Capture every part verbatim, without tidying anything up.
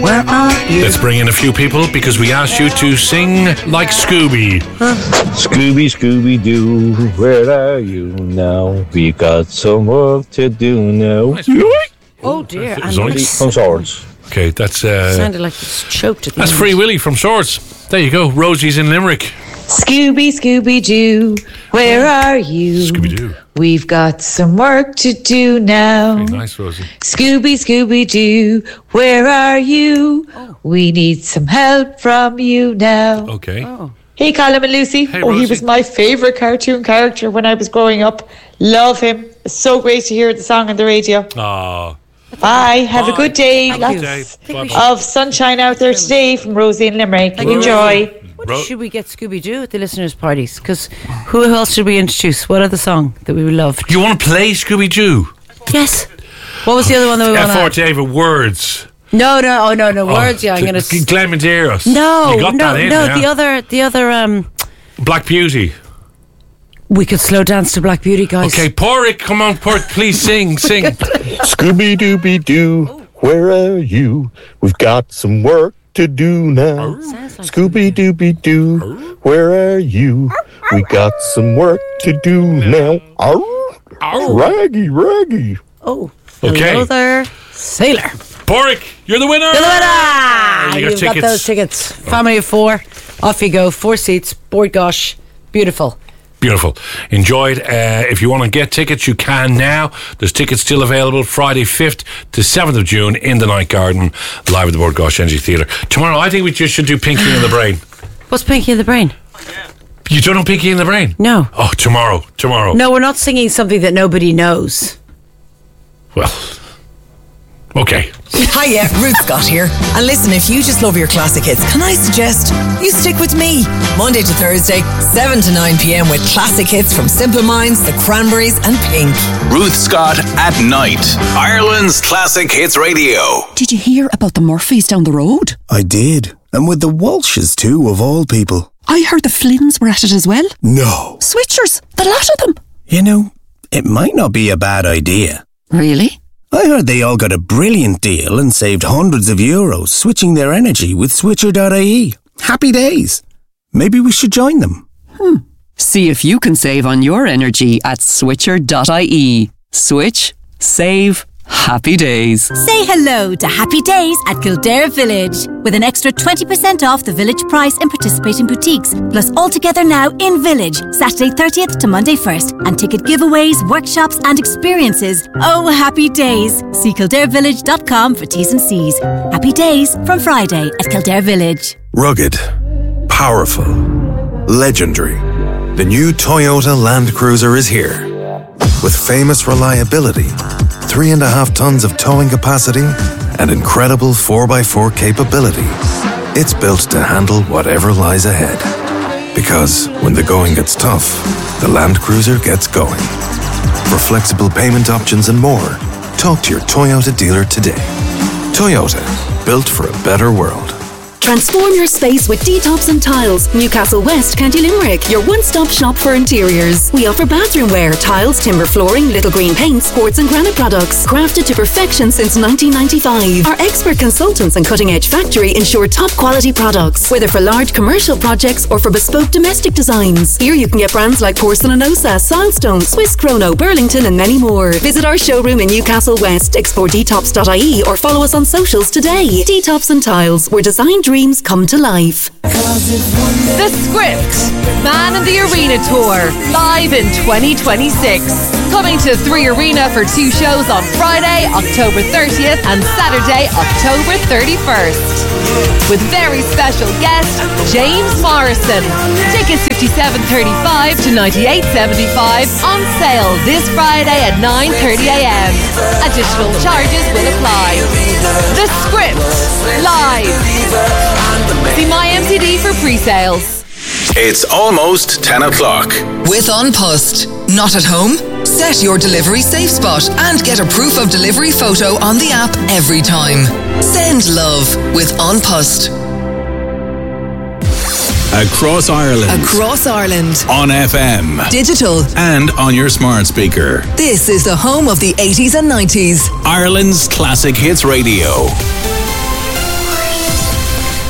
where are you? Let's bring in a few people because we asked you to sing like Scooby. Huh? Scooby, Scooby-Doo, where are you now? We got some work to do now. Oh dear, and from Swords. Okay, that's... Uh, sounded like it's choked at the That's end. Free Willy from Swords. There you go. Rosie's in Limerick. Scooby, Scooby-Doo, where are you? Scooby-Doo. We've got some work to do now. Very nice, Rosie. Scooby, Scooby-Doo, where are you? Oh. We need some help from you now. Okay. Oh. Hey, Colin and Lucy. Hey, oh, Rosie. he was my favourite cartoon character when I was growing up. Love him. It's so great to hear the song on the radio. Aww. Bye. Have Bye. a good day. Have Lots a good day. Bye-bye. of sunshine out there today from Rosie in Limerick. Enjoy. What should we get Scooby-Doo at the listeners' parties? Because who else should we introduce? What other song that we would love? You want to play Scooby-Doo? Yes. What was the other one that we want F to four have? David, words. No, no, oh no, no, words. Yeah, I'm to- gonna. to Glenn Medeiros. No, You got no, that in, no. yeah? The other, the other. Um, Black Beauty. we could slow dance to Black Beauty, guys. Okay, Porrick, come on, Porrick, please sing, sing. Scooby-Dooby-Doo, where are you? We've got some work to do now. Scooby-Dooby-Doo, where are you? We got some work to do now. Arr, arr, raggy, raggy. Oh, Okay. hello there, sailor. Porrick, you're the winner. You're the winner. You got You've got tickets. those tickets. Family of four. Off you go. Four seats. Board gosh. Beautiful. Beautiful. Enjoy it. Uh, if you want to get tickets, you can now. There's tickets still available Friday fifth to seventh of June in the Night Garden, live at the Bord Gosh Energy Theatre. Tomorrow, I think we just should do Pinky in the Brain. What's Pinky in the Brain? You don't know Pinky in the Brain? No. Oh, tomorrow. Tomorrow. No, we're not singing something that nobody knows. Well, okay. Hiya, Ruth Scott here. And listen, if you just love your classic hits, can I suggest you stick with me? Monday to Thursday, seven to nine p.m. with classic hits from Simple Minds, The Cranberries and Pink. Ruth Scott at night. Ireland's Classic Hits Radio. Did you hear about the Murphys down the road? I did. And with the Walshes too, of all people. I heard the Flynns were at it as well. No. Switchers, the lot of them. You know, it might not be a bad idea. Really? I heard they all got a brilliant deal and saved hundreds of euros switching their energy with switcher dot I E. Happy days. Maybe we should join them. Hmm. See if you can save on your energy at switcher dot I E. Switch, save, happy days. Say hello to Happy Days at Kildare Village with an extra twenty percent off the village price in participating boutiques, plus all together now in Village, Saturday thirtieth to Monday first, and ticket giveaways, workshops and experiences. Oh, Happy Days. See kildare village dot com for T's and C's. Happy Days from Friday at Kildare Village. Rugged, powerful, legendary. The new Toyota Land Cruiser is here. With famous reliability, three and a half tons of towing capacity, and incredible four by four capability, it's built to handle whatever lies ahead. Because when the going gets tough, the Land Cruiser gets going. For flexible payment options and more, talk to your Toyota dealer today. Toyota, built for a better world. Transform your space with Detops and Tiles, Newcastle West, County Limerick, your one-stop shop for interiors. We offer bathroom wear, tiles, timber flooring, little green paints, quartz and granite products, crafted to perfection since nineteen ninety-five. Our expert consultants and cutting-edge factory ensure top-quality products, whether for large commercial projects or for bespoke domestic designs. Here you can get brands like Porcelanosa, Silestone, Swiss Chrono, Burlington and many more. Visit our showroom in Newcastle West, explore detops dot I E or follow us on socials today. Detops and Tiles, where design dreams come to life. The Script, Man in the Arena Tour, live in twenty twenty-six. Coming to Three Arena for two shows on Friday, October thirtieth and Saturday, October thirty-first. With very special guest, James Morrison. Tickets fifty-seven thirty-five to ninety-eight seventy-five on sale this Friday at nine thirty a.m. Additional charges will apply. The Script, live. See my M T D for pre-sales. It's almost ten o'clock. With OnPost. Not at home? Set your delivery safe spot and get a proof of delivery photo on the app every time. Send love with OnPost. Across Ireland. Across Ireland. On F M. Digital. And on your smart speaker. This is the home of the eighties and nineties. Ireland's Classic Hits Radio.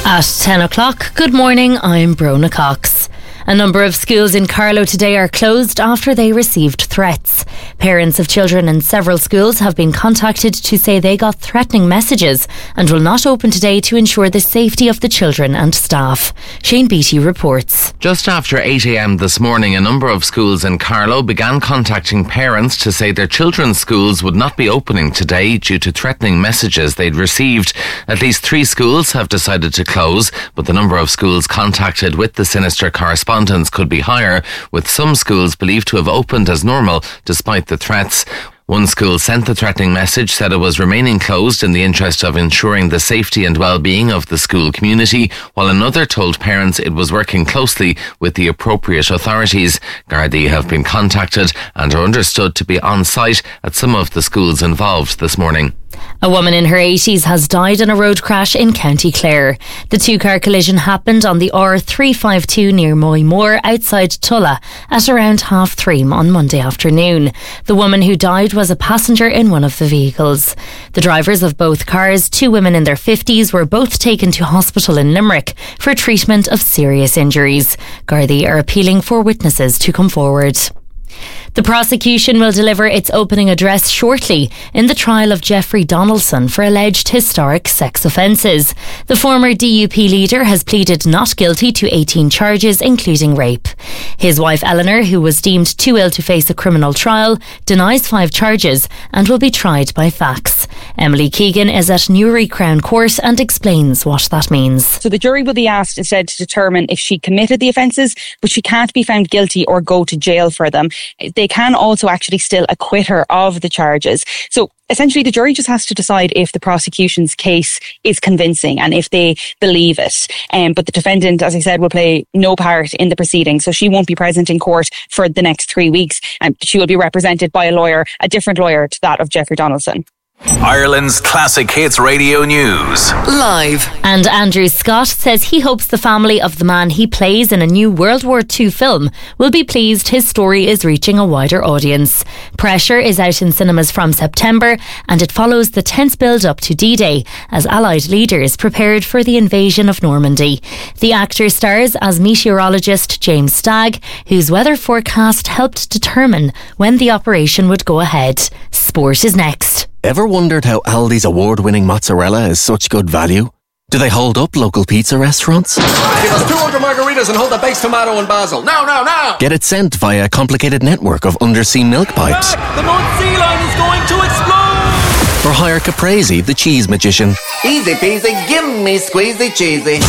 At ten o'clock, good morning, I'm Brona Cox. A number of schools in Carlow today are closed after they received threats. Parents of children in several schools have been contacted to say they got threatening messages and will not open today to ensure the safety of the children and staff. Shane Beattie reports. Just after eight a.m. this morning, a number of schools in Carlow began contacting parents to say their children's schools would not be opening today due to threatening messages they'd received. At least three schools have decided to close, but the number of schools contacted with the sinister correspondence could be higher, with some schools believed to have opened as normal despite the threats. One school sent the threatening message, said it was remaining closed in the interest of ensuring the safety and well-being of the school community, while another told parents it was working closely with the appropriate authorities. Gardaí have been contacted and are understood to be on site at some of the schools involved this morning. A woman in her eighties has died in a road crash in County Clare. The two-car collision happened on the R three fifty-two near Moymore outside Tulla at around half three on Monday afternoon. The woman who died was a passenger in one of the vehicles. The drivers of both cars, two women in their fifties, were both taken to hospital in Limerick for treatment of serious injuries. Gardaí are appealing for witnesses to come forward. The prosecution will deliver its opening address shortly in the trial of Jeffrey Donaldson for alleged historic sex offences. The former D U P leader has pleaded not guilty to eighteen charges, including rape. His wife Eleanor, who was deemed too ill to face a criminal trial, denies five charges and will be tried by fax. Emily Keegan is at Newry Crown Court and explains what that means. So the jury will be asked instead to determine if she committed the offences, but she can't be found guilty or go to jail for them. They can also actually still acquit her of the charges. So essentially the jury just has to decide if the prosecution's case is convincing and if they believe it. Um, but the defendant, as I said, will play no part in the proceedings, so she won't be present in court for the next three weeks. And she will be represented by a lawyer, a different lawyer to that of Jeffrey Donaldson. Ireland's Classic Hits Radio News. Live. And Andrew Scott says he hopes the family of the man he plays in a new World War Two film will be pleased his story is reaching a wider audience. Pressure is out in cinemas from September, and it follows the tense build-up to D-Day as Allied leaders prepared for the invasion of Normandy. The actor stars as meteorologist James Stagg, whose weather forecast helped determine when the operation would go ahead. Sport is next. Ever wondered how Aldi's award-winning mozzarella is such good value? Do they hold up local pizza restaurants? Give us two hundred margaritas and hold the baked tomato and basil. Now, now, now! Get it sent via a complicated network of undersea milk pipes. Back! The North Sea line is going to explode! Or hire Caprese, the cheese magician. Easy peasy, give me squeezy cheesy.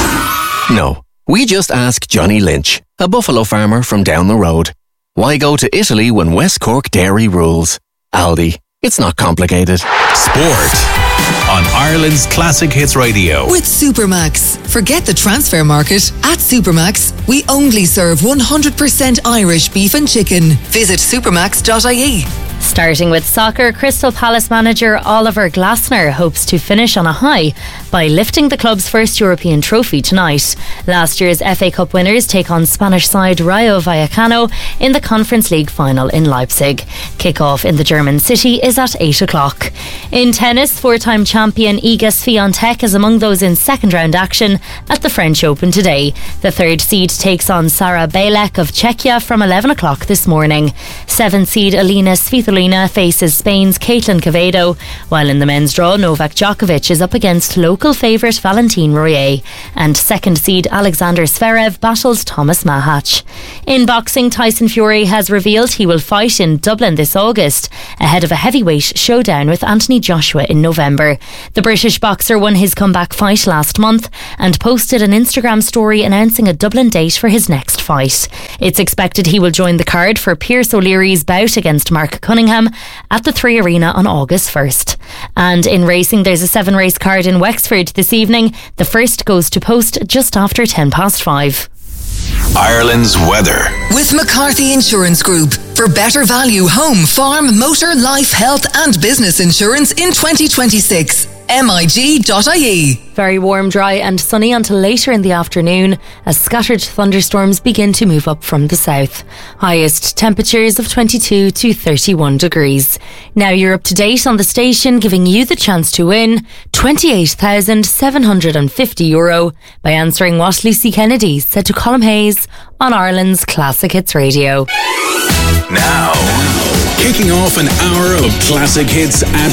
No, we just ask Johnny Lynch, a buffalo farmer from down the road. Why go to Italy when West Cork dairy rules? Aldi. It's not complicated. Sport on Ireland's Classic Hits Radio. With Supermax. Forget the transfer market. At Supermax, we only serve one hundred percent Irish beef and chicken. Visit supermax dot I E. Starting with soccer, Crystal Palace manager Oliver Glasner hopes to finish on a high by lifting the club's first European trophy tonight. Last year's F A Cup winners take on Spanish side Rayo Vallecano in the Conference League final in Leipzig. Kick-off in the German city is at eight o'clock. In tennis, four-time champion Iga Swiatek is among those in second round action at the French Open today. The third seed takes on Sara Bejlek of Czechia from eleven o'clock this morning. Seventh seed Alina Svitolina faces Spain's Caitlin Quevedo, while in the men's draw Novak Djokovic is up against local favourite Valentin Royer, and second seed Alexander Zverev battles Thomas Mahach. In boxing, Tyson Fury has revealed he will fight in Dublin this August ahead of a heavyweight showdown with Anthony Joshua in November. The British boxer won his comeback fight last month and posted an Instagram story announcing a Dublin date for his next fight. It's expected he will join the card for Pierce O'Leary's bout against Mark Cunningham at the Three Arena on August first. And in racing, there's a seven race card in Wexford this evening. The first goes to post just after ten past five. Ireland's weather. With McCarthy Insurance Group. For better value home, farm, motor, life, health and business insurance in twenty twenty-six. M I G dot I E. Very warm, dry and sunny until later in the afternoon as scattered thunderstorms begin to move up from the south. Highest temperatures of twenty-two to thirty-one degrees. Now you're up to date on the station, giving you the chance to win twenty-eight thousand seven hundred fifty euro by answering what Lucy Kennedy said to Colm Hayes on Ireland's Classic Hits Radio. Now, kicking off an hour of classic hits at